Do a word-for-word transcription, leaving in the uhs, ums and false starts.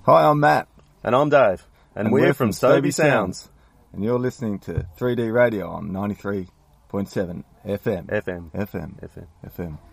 Hi, I'm Matt. And I'm Dave. And, and we're, we're from Stobie Sounds. And you're listening to three D Radio on ninety-three point seven F M. F M. F M. F M. F M.